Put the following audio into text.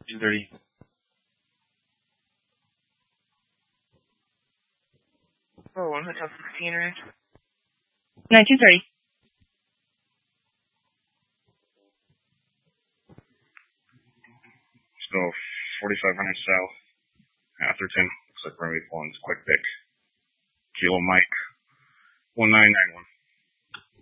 2:30. Oh, 1 Hotel 16, right? 1930. So 4500 south, Atherton. Looks like runway 1's quick pick. Kilo Mike, 1991.